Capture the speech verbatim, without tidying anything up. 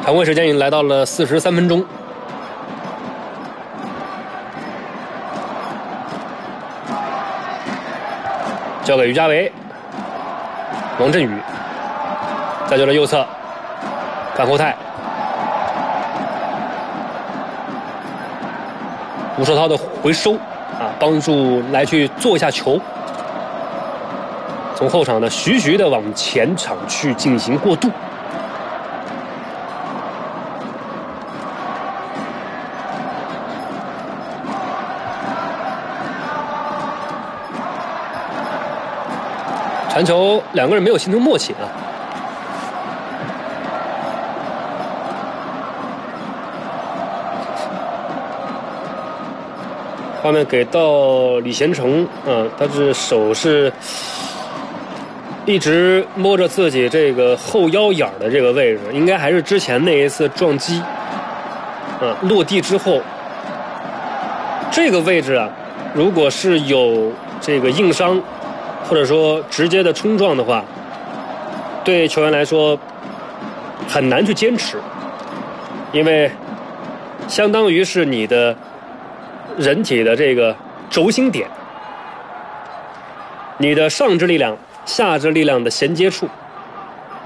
盘会时间已经来到了四十三分钟。交给于家维，王振宇，再就是右侧范后泰，吴寿涛的回收啊，帮助来去做一下球，从后场的徐徐的往前场去进行过渡。传球，两个人没有形成默契啊。画面给到李贤成，啊，他是手是一直摸着自己这个后腰眼的这个位置，应该还是之前那一次撞击，啊，落地之后，这个位置啊，如果是有这个硬伤。或者说直接的冲撞的话，对球员来说很难去坚持，因为相当于是你的人体的这个轴心点，你的上肢力量、下肢力量的衔接处